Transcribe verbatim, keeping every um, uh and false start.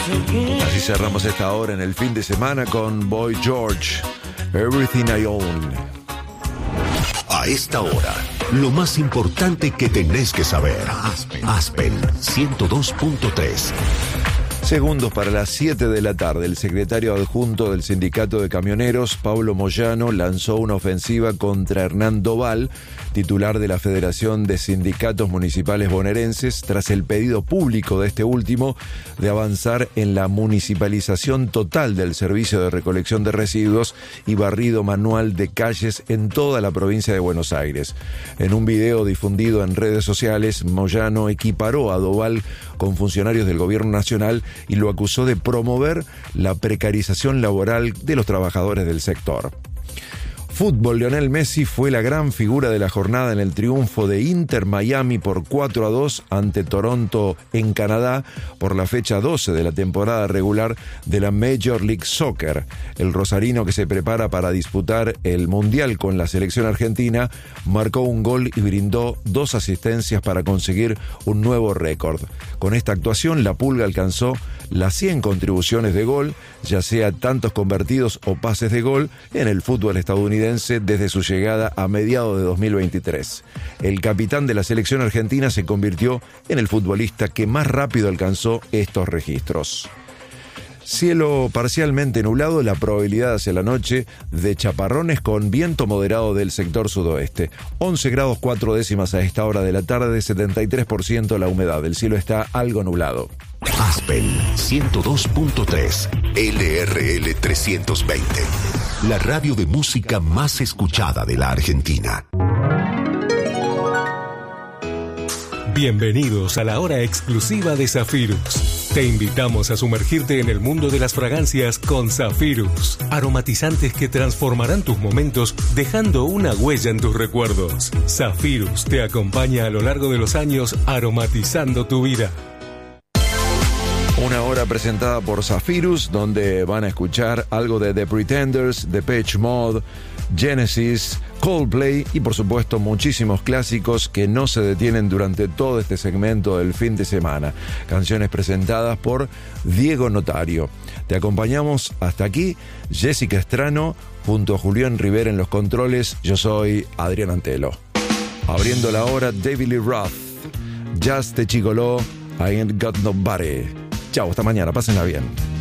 Así cerramos esta hora en el fin de semana con Boy George, Everything I Own. A esta hora, lo más importante que tenés que saber. Aspen, Aspen ciento dos punto tres. Segundos para las siete de la tarde, el secretario adjunto del Sindicato de Camioneros, Pablo Moyano, lanzó una ofensiva contra Hernán Doval, titular de la Federación de Sindicatos Municipales Bonaerenses, tras el pedido público de este último de avanzar en la municipalización total del servicio de recolección de residuos y barrido manual de calles en toda la provincia de Buenos Aires. En un video difundido en redes sociales, Moyano equiparó a Doval con funcionarios del Gobierno Nacional y lo acusó de promover la precarización laboral de los trabajadores del sector. Fútbol, Lionel Messi fue la gran figura de la jornada en el triunfo de Inter Miami por cuatro a dos ante Toronto en Canadá por la fecha doce de la temporada regular de la Major League Soccer. El rosarino, que se prepara para disputar el Mundial con la selección argentina, marcó un gol y brindó dos asistencias para conseguir un nuevo récord. Con esta actuación, la Pulga alcanzó las cien contribuciones de gol, ya sea tantos convertidos o pases de gol, en el fútbol estadounidense desde su llegada a mediados de dos mil veintitrés. El capitán de la selección argentina se convirtió en el futbolista que más rápido alcanzó estos registros. Cielo parcialmente nublado, la probabilidad hacia la noche de chaparrones con viento moderado del sector sudoeste. once grados cuatro décimas a esta hora de la tarde, setenta y tres por ciento la humedad. El cielo está algo nublado. Aspen ciento dos punto tres, L R L trescientos veinte. La radio de música más escuchada de la Argentina. Bienvenidos a la hora exclusiva de Zafirus. Te invitamos a sumergirte en el mundo de las fragancias con Zafirus. Aromatizantes que transformarán tus momentos dejando una huella en tus recuerdos. Zafirus te acompaña a lo largo de los años aromatizando tu vida. Una hora presentada por Zafirus, donde van a escuchar algo de The Pretenders, Depeche Mode, Genesis, Coldplay y por supuesto muchísimos clásicos que no se detienen durante todo este segmento del fin de semana. Canciones presentadas por Diego Notario. Te acompañamos hasta aquí, Jessica Estrano, junto a Julián Rivera en los controles. Yo soy Adrián Antelo. Abriendo la hora, David Lee Roth, Just the Gigolo, I Ain't Got Nobody. Chao, hasta mañana, pásenla bien.